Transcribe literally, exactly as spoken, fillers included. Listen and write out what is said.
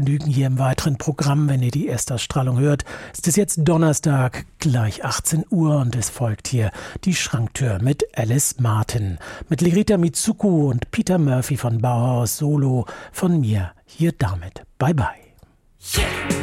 Vergnügen hier im weiteren Programm, wenn ihr die Erstausstrahlung hört. Es ist jetzt Donnerstag, gleich achtzehn Uhr und es folgt hier die Schranktür mit Alice Martin, mit Lerita Mitsuko und Peter Murphy von Bauhaus Solo, von mir hier damit. Bye bye. Yeah.